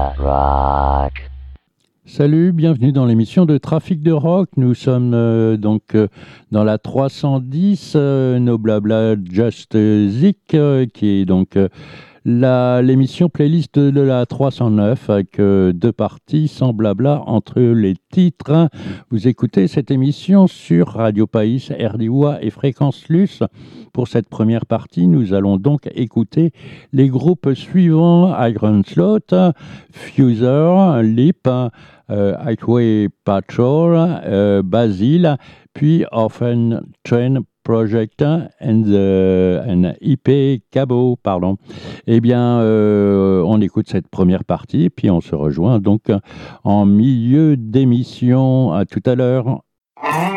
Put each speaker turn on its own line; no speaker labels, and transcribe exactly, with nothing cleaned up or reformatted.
Rock.
Salut, bienvenue dans l'émission de Trafic de Rock. Nous sommes euh, donc euh, dans la trois cent dix, euh, No Blabla Just Zik, euh, qui est donc euh, la, l'émission playlist de la trois cent neuf avec euh, deux parties sans blabla entre les titres. Vous écoutez cette émission sur Radio País, R D W A et Fréquence Luce. Pour cette première partie, nous allons donc écouter les groupes suivants: Iron Slot, Fuser, Leap, euh, Highway Patrol, euh, Basil, puis Orphan Train Project and, the, and I P Cabo, pardon. Eh bien, euh, on écoute cette première partie, puis on se rejoint donc en milieu d'émission. À tout à l'heure.